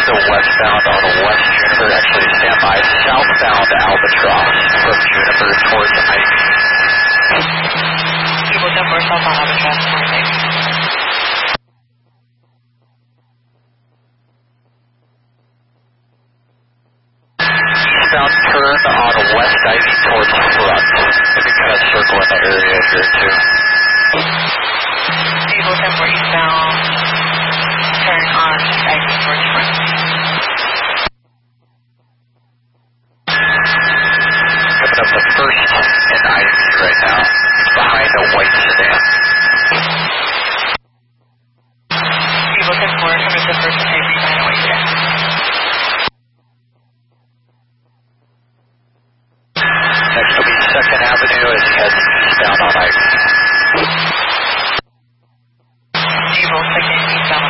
to westbound on West Juniper, actually stand by southbound Albatross from Juniper towards Ivy. Eagle 10 4 southbound Albatross towards Ivy. Eastbound turn on West Ivy towards front. If you kind of circle in the area here too. Eagle 10 4 eastbound, turn on Ivy towards front. Coming up the first in Ivy right now. It's behind a white sedan. Eagle 10 4 coming to the first in Ivy behind a white sedan. Next will be 2nd Avenue as he heads eastbound on Ivy. Eagle 2nd eastbound on